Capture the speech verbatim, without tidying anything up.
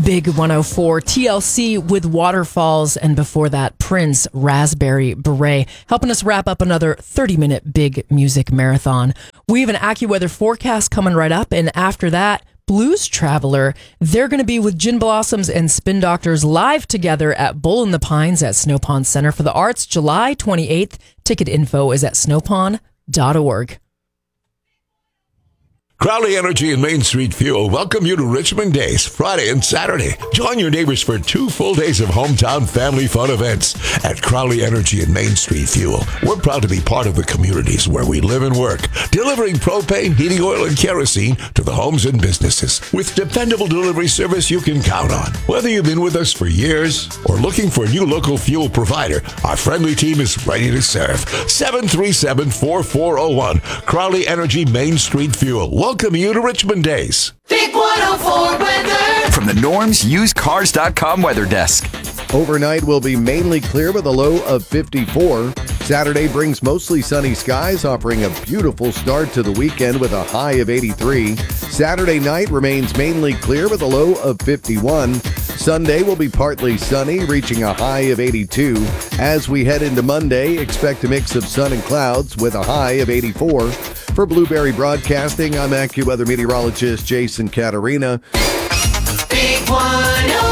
Big one oh four, T L C with Waterfalls, and before that, Prince, Raspberry Beret, helping us wrap up another thirty-minute big music marathon. We have an AccuWeather forecast coming right up, and after that, Blues Traveler. They're going to be with Gin Blossoms and Spin Doctors live together at Bull in the Pines at Snow Pond Center for the Arts, July twenty-eighth. Ticket info is at snowpond dot org. Crowley Energy and Main Street Fuel welcome you to Richmond Days, Friday and Saturday. Join your neighbors for two full days of hometown family fun events at Crowley Energy and Main Street Fuel. We're proud to be part of the communities where we live and work, delivering propane, heating oil, and kerosene to the homes and businesses with dependable delivery service you can count on. Whether you've been with us for years or looking for a new local fuel provider, our friendly team is ready to serve. seven three seven, four four zero one. Crowley Energy Main Street Fuel. Welcome you to Richmond Days. Big one oh four weather. From the Norms Used Cars dot com weather desk. Overnight will be mainly clear with a low of fifty-four. Saturday brings mostly sunny skies, offering a beautiful start to the weekend with a high of eighty-three. Saturday night remains mainly clear with a low of fifty-one. Sunday will be partly sunny, reaching a high of eighty-two. As we head into Monday, expect a mix of sun and clouds with a high of eighty-four. For Blueberry Broadcasting, I'm AccuWeather meteorologist Jason Caterina. Big one oh